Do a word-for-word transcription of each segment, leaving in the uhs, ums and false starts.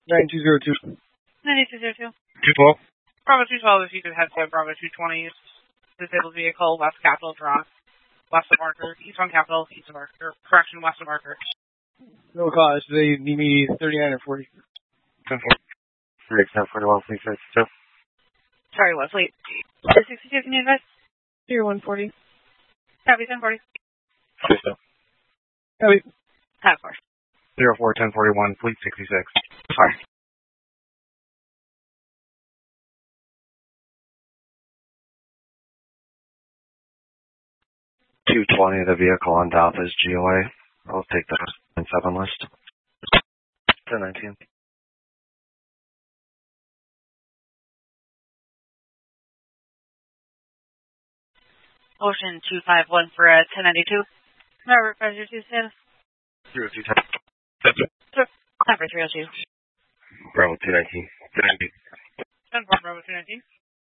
nine two zero two. ninety-two zero two. two twelve. Bravo two twelve, if you could head to Bravo two twenty, disabled vehicle, west Capitol Drive, west of Marker, east on Capitol, east of Marker, correction, west of Marker. No cause. They need me thirty-nine or forty. ten four. three X ten forty-one, please, sixty-two. Sorry, Wesley. sixty-two, can you advise? zero one forty. Copy, ten forty. sixty-two. Copy. Half course. zero four ten forty-one, fleet sixty-six. Sorry. two twenty, the vehicle on top is G O A. I'll take the nine seven list. ten nineteen. Ocean two five one for a ten ninety-two. Remember, Roger two status. zero two ten. Sir, number three oh two. Bravo two nineteen. two nineteen. ten four, Bravo two nineteen.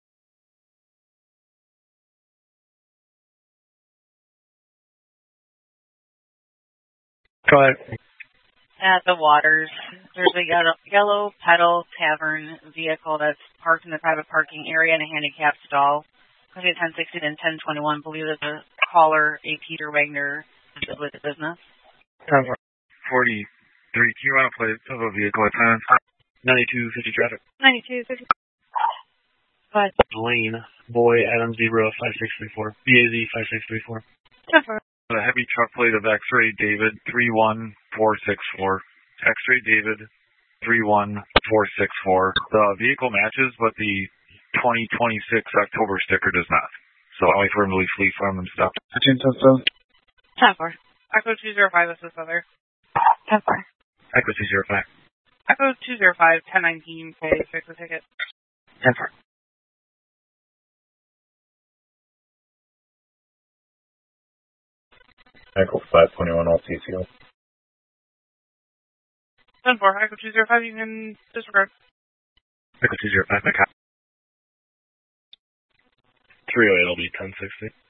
Go ahead. At the waters, there's a yellow, yellow pedal tavern vehicle that's parked in the private parking area in a handicapped stall. Between ten sixteen and ten twenty-one, believe that the caller, a Peter Wagner, is with the business. forty-three, can you run a plate of a vehicle at ten? ninety-two fifty traffic. ninety-two fifty. Go ahead. Lane, Boy, Adam Zebra, five six three four. B A Z, five six three four. ten four. A heavy truck plate of X-Ray David, three one four six four. X-Ray David, three one four six four. The vehicle matches, but the twenty twenty-six October sticker does not. So I'll wait for him to leave Fleet Farm and stop. ten four. ten four. Echo two zero five, this is other. ten four. Echo two zero five. Echo two zero five, ten nineteen, pay, fix the ticket. ten four. Echo five twenty-one, all C C O. ten four, Echo two zero five, you can disregard. Echo two zero five, my cop. three oh eight will be ten sixty.